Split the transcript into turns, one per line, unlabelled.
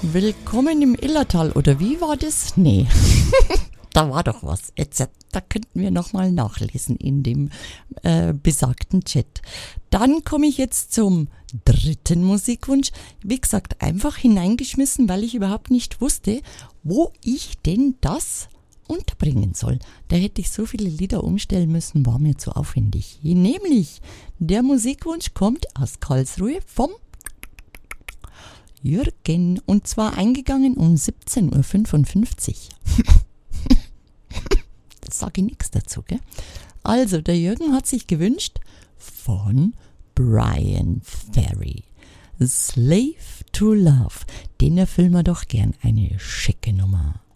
Willkommen im Illertal, oder wie war das? Nee, da war doch was. Jetzt, da könnten wir nochmal nachlesen in dem besagten Chat. Dann komme ich jetzt zum dritten Musikwunsch. Wie gesagt, einfach hineingeschmissen, weil ich überhaupt nicht wusste, wo ich denn das unterbringen soll. Da hätte ich so viele Lieder umstellen müssen, war mir zu aufwendig. Nämlich, der Musikwunsch kommt aus Karlsruhe vom Jürgen, und zwar eingegangen um 17.55 Uhr. Sage ich nichts dazu, gell? Also, der Jürgen hat sich gewünscht von Brian Ferry, Slave to Love. Den erfüllen wir doch gern, eine schicke Nummer.